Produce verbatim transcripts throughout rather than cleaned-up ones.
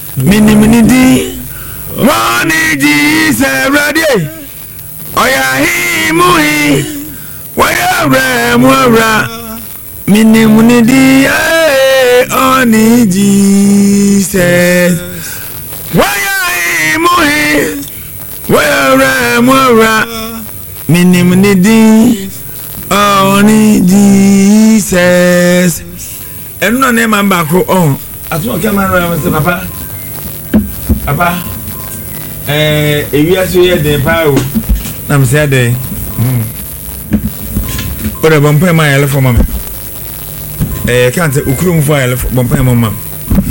mini mini di wani Jesus ready oya hi muhi waya re muara mini mini di oni Jesus waya hi muhi waya re muara mini mini di oni Jesus enu na ma ba ko on aso ke ma ro se papa papa eh ewia so ye den pa o na me se den mm ora bompa ma yele for mama eh kan te okurum fo yele bompa ma mama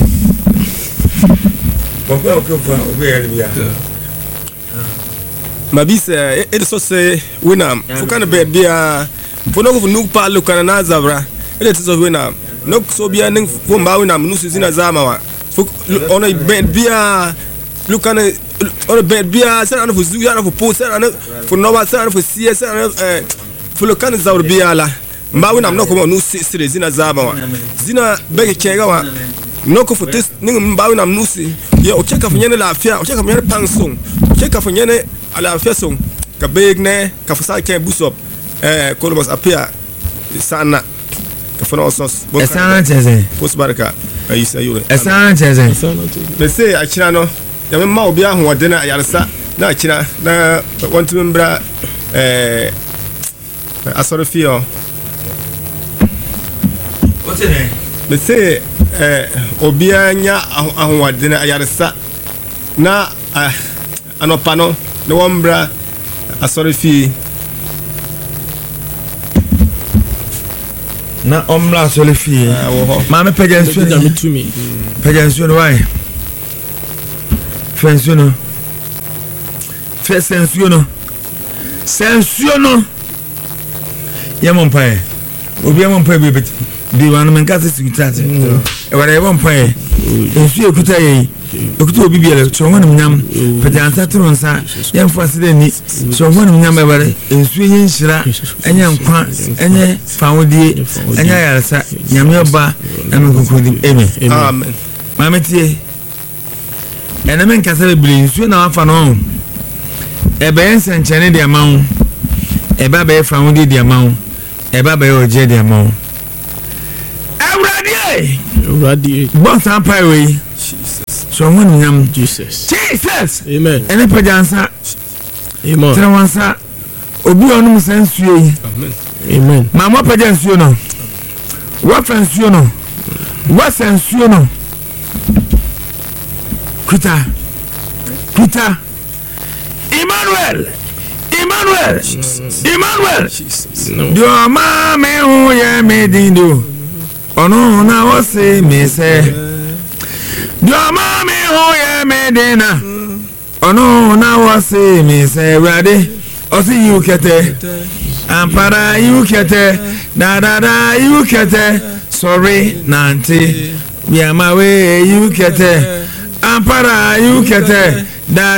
bompa okurum fo obi yele bia mabisa e so se winam fo kan be bia fo no go nu pa lo kan na zabra e te so winam no so bia ning fo mba winam nu suzina zama wa fo ona be bia look at it on a bed beer, send on for Zuya for post, send on for Nova, send on for C S, for the kind of Zaubiala. Mawin, I'm not going to see Zina Zaba. Zina Beggy Chegawa. No for this, Nimbawin, I'm Nusi. Yeah, check off Yena Affair, check off Yena Pansong, check off Yena Alafesong, Cabegne, Cafasai Camp Busop, eh, Colobus appear, Sana, Cafonosos, Sanchez, Postbarca. I say you. Sanchez, they say I channel. Ya mema obi ahụ odena yaresa na achira na want to membra eh asorofio what's it name they say eh obi anya ahụ odena yaresa na anopano na wombra asorofi na omla asorofi ma me pejansu na me tumi pejansu no why Fensuno Fensuno Sensuno Yamon Obi Yamon Pay bit di wan men kase sikutate e wara yamon pay ensu ekutaye okuto obi biele so wonum nyam pejansa tronsa yamfa sede ni so wonum nyam e wara ensu yin hira enya nkwa enye fawodie enya yarsa nyam yoba na men konkodi amen amen mametie ena men kasa bebre nsuo na afa no ebe ensenchene de amawo eba be fawodi de amawo eba be oje de amawo awradi awradi boss ampai we Jesus so won nyam Jesus Jesus amen ene pajansa amen trawansa obi onum sansuo yi amen amen ma mo pajansuo no wa fansuo no wa sansuo no Kuta Kuta Emmanuel Emmanuel Emmanuel Dio ma me hu ye me dindo ono na wo se me se Dio ma me hu ye me dina ono na wo se me se rade o si you kete ampara you kete da da da you kete sorry nanti we am away you kete Ampara you kete da